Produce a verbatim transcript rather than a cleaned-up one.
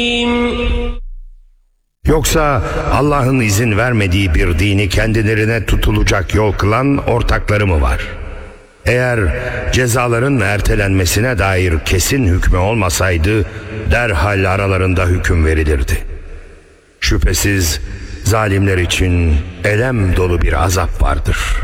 Yoksa Allah'ın izin vermediği bir dini kendilerine tutulacak yol kılan ortakları mı var? Eğer cezaların ertelenmesine dair kesin hükmü olmasaydı derhal aralarında hüküm verilirdi. Şüphesiz zalimler için elem dolu bir azap vardır.